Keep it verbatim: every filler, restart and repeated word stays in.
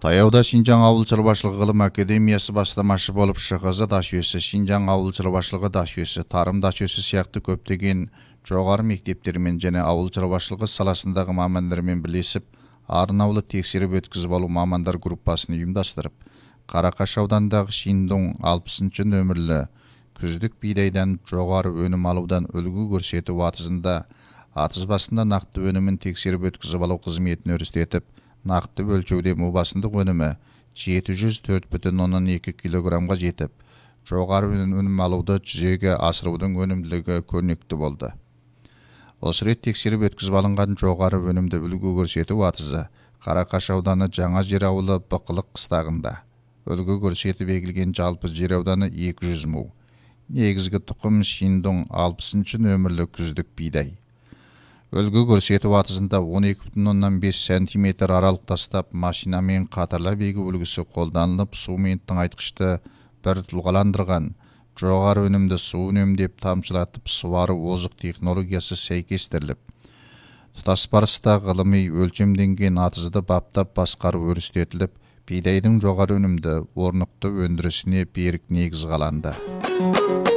Таяуда Шинжаң ауыл шаруашылығы ғылым академиясы бастамашы болып ШХЗ даш жүйесі, Шинжаң ауыл шаруашылығы даш жүйесі, тарым даш жүйесі сияқты көптеген жоғары мектептермен және ауыл шаруашылығы саласындағы мамандармен бірлесіп, арнаулы тексеріп өткізіп алу мамандар группасын ұйымдастырып, Қарақаш ауданындағы Шиндоң алпысыншы нөмірлі күздік бидайдан жоғары өнім алудан үлгі көрсету атызында атыз басында нақты өнімін тексеріп өткізіп алу қызметін өрістетіп, нақты өлшеуде мұбасындық өнімі жеті жүз төрт бүтін оннан екі килограммға жетіп, жоғары өнім алуды жүзеге асырудың өнімділігі көрнекті болды. Осы рет тексеріп өткізіп алынған жоғары өнімді үлгі көрсету атызы Қарақаш ауданы Жаңа жер ауылы Бықылық қыстағында. Үлгі көрсетіп егілген жалпы жер ауданы екі жүз му. Негізгі тұқым Шиндоң алпысыншы нөмірлі күздік бидай. Үлгі көрсету атызында он екі бүтін оннан бес сантиметр аралық тастап, машинамен қатарлап егу үлгісі қолданылып, сумен тыңайтқышты бір тұлғаландырған, жоғары өнімді су үнемдеп тамшылатып суару озық технологиясы сәйкестіріліп, тұтас барыста ғылыми өлшемденген атызды баптап басқару өрістетіліп, бидайдың жоғары өнімді орнықты өндірісіне берік негіз қаланды.